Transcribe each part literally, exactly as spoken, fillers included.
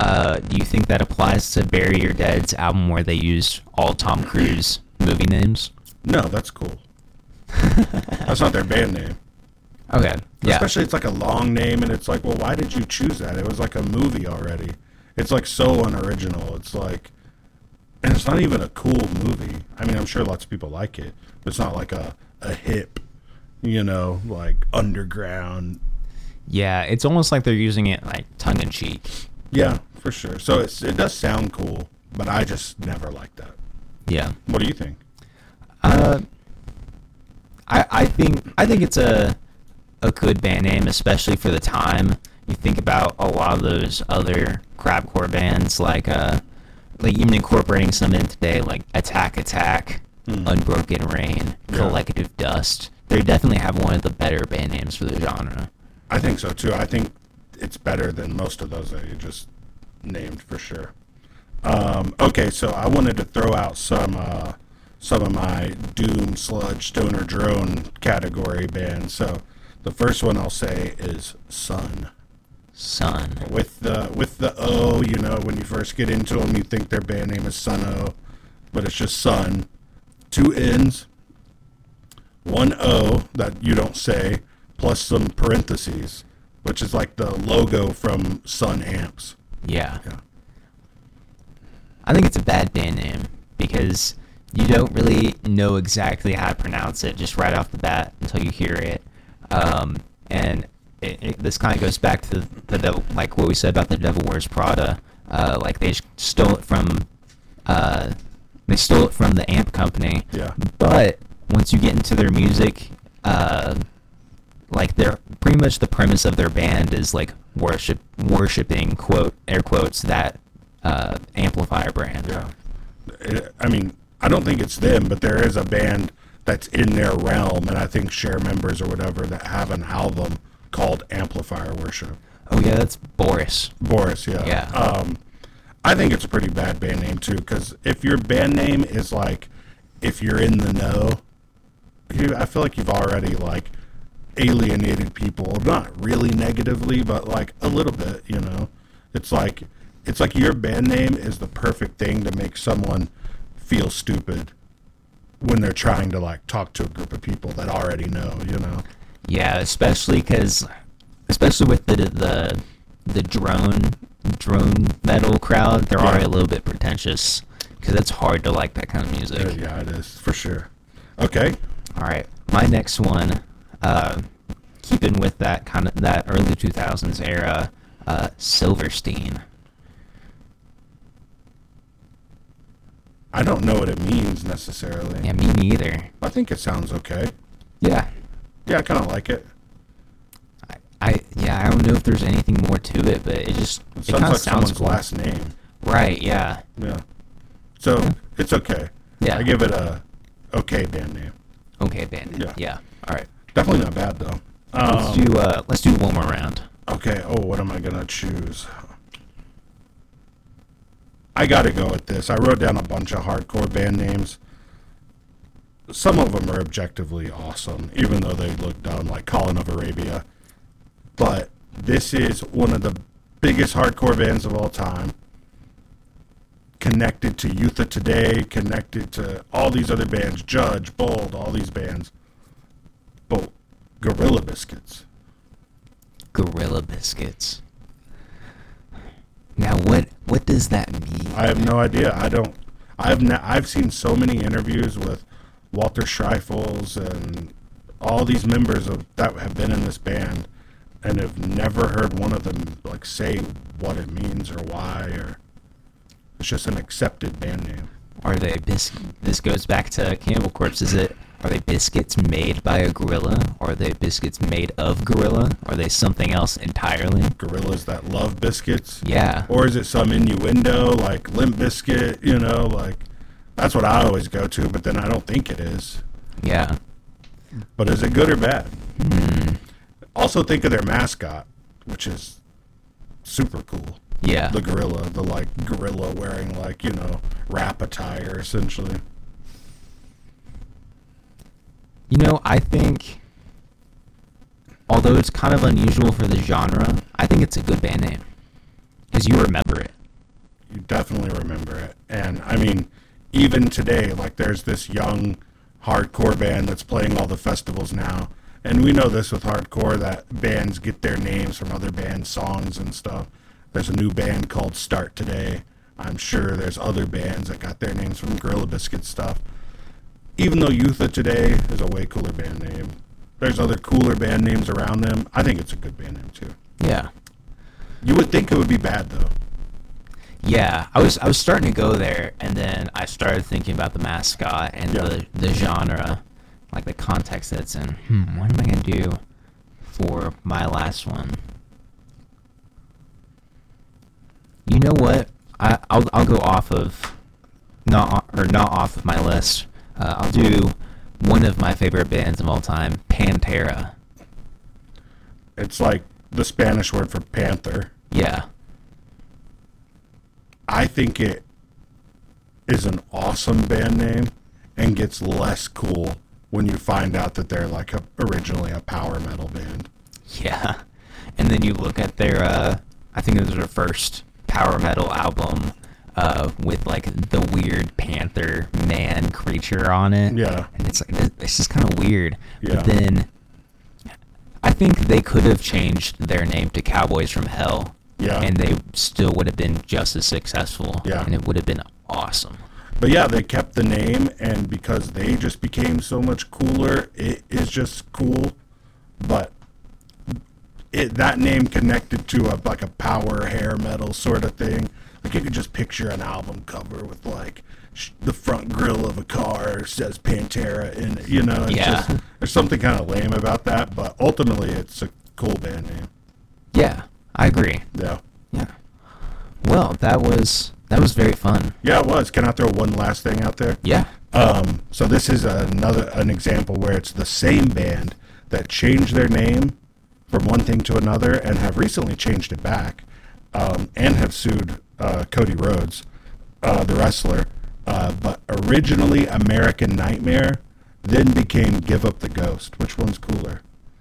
Uh, do you think that applies to Bury Your Dead's album where they used all Tom Cruise movie names? No, that's cool. That's not their band name. Okay. Yeah. Especially it's like a long name, and it's like, well, why did you choose that? It was like a movie already. It's like so unoriginal. It's like, and it's not even a cool movie. I mean, I'm sure lots of people like it, but it's not like a, a hip, you know, like underground. Yeah, it's almost like they're using it like tongue in cheek. Yeah, for sure. So it's, it does sound cool, but I just never liked that. Yeah. What do you think? Uh, I I think I think it's a a good band name, especially for the time. You think about a lot of those other crabcore bands, like uh, like even incorporating some in today, like Attack Attack, mm. Unbroken Rain, yeah. Collective Dust. They definitely have one of the better band names for the genre. I think so too. I think it's better than most of those that you just named for sure. Um, okay, so I wanted to throw out some uh, some of my doom, sludge, stoner, drone category bands. So the first one I'll say is Sun. Sun. With the with the O, you know, when you first get into them, you think their band name is Sun O, but it's just Sun. Two N's, one O that you don't say, plus some parentheses, which is like the logo from Sun Amps. Yeah. Yeah. I think it's a bad band name because you don't really know exactly how to pronounce it just right off the bat until you hear it. Um, and it, it, this kind of goes back to the devil, like what we said about the Devil Wears Prada. Uh, like they stole it from, uh, they stole it from the amp company. Yeah. But once you get into their music, uh, like they're pretty much the premise of their band is like worship, worshiping quote air quotes that uh, amplifier brand. Yeah. It, I mean, I don't think it's them, but there is a band that's in their realm, and I think share members or whatever that have an album called Amplifier Worship. Oh yeah, that's Boris. Boris, yeah. Yeah. Um, I think it's a pretty bad band name too, because if your band name is like, if you're in the know, you, I feel like you've already like alienated people, not really negatively, but like a little bit, you know. It's like it's like your band name is the perfect thing to make someone feel stupid when they're trying to like talk to a group of people that already know, you know. Yeah, especially because, especially with the the the drone drone metal crowd, they're yeah. already a little bit pretentious because it's hard to like that kind of music. Yeah, yeah, it is for sure. Okay. All right, my next one, uh, keeping with that kind of that early two thousands era, uh, Silverstein. I don't know what it means necessarily. Yeah, me neither. I think it sounds okay. Yeah. Yeah, I kind of like it. I, I yeah, I don't know if there's anything more to it, but it just It it, sounds kind like of sounds someone's cool. last name. Right? Yeah. Yeah. So Yeah. it's okay. Yeah. I give it a okay band name. Okay, band. Yeah. Yeah. All right. Definitely not bad though. let's Um, do uh, let's do one more round. okay. Oh, what am I gonna choose? I gotta go with this. I wrote down a bunch of hardcore band names. Some of them are objectively awesome, even though they look dumb, like Colin of Arabia. But this is one of the biggest hardcore bands of all time. Connected to Youth of Today, connected to all these other bands, Judge, Bold, all these bands. But Gorilla Biscuits. Gorilla Biscuits. Now, what what does that mean? I have no idea. I don't. I've ne- I've seen so many interviews with Walter Schreifels and all these members of that have been in this band, and have never heard one of them like say what it means or why, or it's just an accepted band name. Are they bis- This goes back to Cannibal Corpse. Is it? Are they biscuits made by a gorilla? Or are they biscuits made of gorilla? Are they something else entirely? Gorillas that love biscuits. Yeah. Or is it some innuendo like Limp Bizkit? You know, like that's what I always go to, but then I don't think it is. Yeah. But is it good or bad? Hmm. Also, think of their mascot, which is super cool. Yeah. The gorilla, the like gorilla wearing like, you know, rap attire essentially. You know, I think, although it's kind of unusual for the genre, I think it's a good band name. because you remember it. You definitely remember it. And I mean, even today, like there's this young hardcore band that's playing all the festivals now. And we know this with hardcore, that bands get their names from other bands' songs and stuff. There's a new band called Start Today. I'm sure there's other bands that got their names from Gorilla Biscuit stuff. Even though Youth of Today is a way cooler band name, there's other cooler band names around them. I think it's a good band name too. Yeah. You would think it would be bad though. Yeah, I was I was starting to go there, and then I started thinking about the mascot and Yeah. the, the genre, like the context that it's in. Hmm, what am I gonna do for my last one? You know what? I I'll I'll go off of not or not off of my list. Uh, I'll do one of my favorite bands of all time, Pantera. It's like the Spanish word for panther. Yeah. I think it is an awesome band name and gets less cool when you find out that they're like a, originally a power metal band. Yeah. And then you look at their, uh, I think it was their first power metal album uh, with like the weird panther man creature on it. Yeah. And it's like, it's just kind of weird. Yeah. But then I think they could have changed their name to Cowboys from Hell. Yeah. And they still would have been just as successful. Yeah. And it would have been awesome. But yeah, they kept the name, and because they just became so much cooler, it is just cool. But it, that name connected to a like a power hair metal sort of thing. Like you could just picture an album cover with like sh- the front grille of a car says Pantera, and you know, it's Yeah. just, there's something kind of lame about that. But ultimately, it's a cool band name. Yeah, I agree. Yeah. Yeah. Well, that was that was very fun. Yeah, it was. Can I throw one last thing out there? Yeah. Um, so this is another an example where it's the same band that changed their name from one thing to another and have recently changed it back, um, and have sued uh, Cody Rhodes, uh, the wrestler. Uh, but originally American Nightmare, then became Give Up the Ghost. Which one's cooler?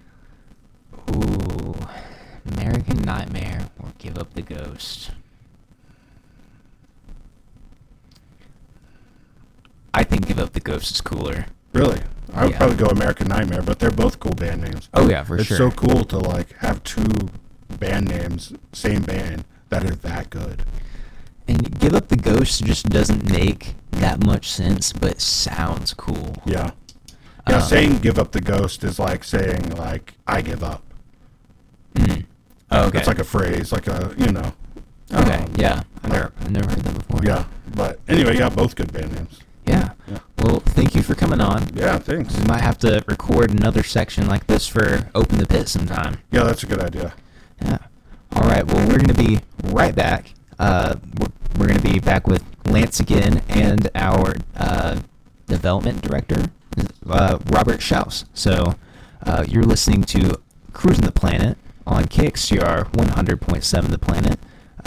Ooh, American Nightmare or Give Up the Ghost. I think Give Up the Ghost is cooler. Really? I would Yeah. probably go American Nightmare, but they're both cool band names. Oh yeah, for It's sure. so cool to like have two band names, same band, that are that good. And Give Up the Ghost just doesn't make that much sense, but it sounds cool. Yeah. Yeah, Um, saying give up the ghost is like saying like I give up. Mm. Oh, okay. It's like a phrase, like a you know. okay. um, Yeah. I've like- never, I've never heard that before. Yeah. But anyway, yeah, both good band names. Yeah. Yeah. Well, thank you for coming on. Yeah, thanks. We might have to record another section like this for Open the Pit sometime. Yeah, that's a good idea. Yeah. All right. Well, we're going to be right back. Uh, we're we're going to be back with Lance again and our uh, development director, uh, Robert Schaus. So uh, you're listening to Cruising the Planet on K X C R one hundred point seven The Planet.